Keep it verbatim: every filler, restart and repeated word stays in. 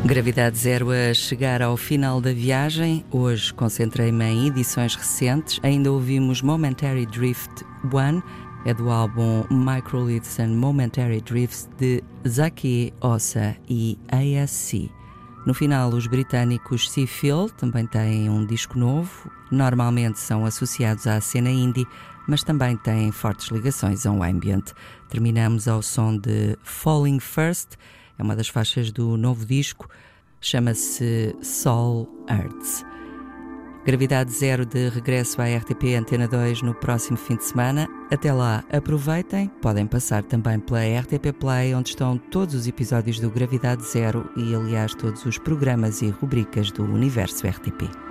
Gravidade Zero a chegar ao final da viagem. Hoje concentrei-me em edições recentes. Ainda ouvimos Momentary Drift um, é do álbum Microliths and Momentary Drifts de Zaki Ossa e A S C. No final, os britânicos Seafield também têm um disco novo. Normalmente são associados à cena indie, mas também têm fortes ligações ao ambient. Terminamos ao som de Falling First. É uma das faixas do novo disco, chama-se Soul Earths. Gravidade Zero de regresso à R T P Antena dois no próximo fim de semana. Até lá, aproveitem, podem passar também pela R T P Play, onde estão todos os episódios do Gravidade Zero e, aliás, todos os programas e rubricas do Universo R T P.